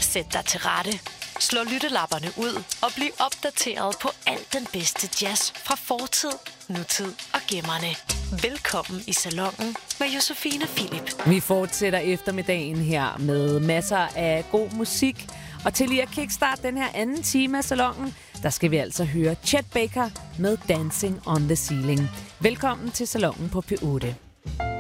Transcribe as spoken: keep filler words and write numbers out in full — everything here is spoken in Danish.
Sæt dig til rette. Slå lyttelapperne ud og bliv opdateret på alt den bedste jazz fra fortid, nutid og gemmerne. Velkommen i Salonen med Josefine Philip. Vi fortsætter eftermiddagen her med masser af god musik. Og til lige at kickstarte den her anden time af Salonen, der skal vi altså høre Chet Baker med Dancing on the Ceiling. Velkommen til Salonen på P otte.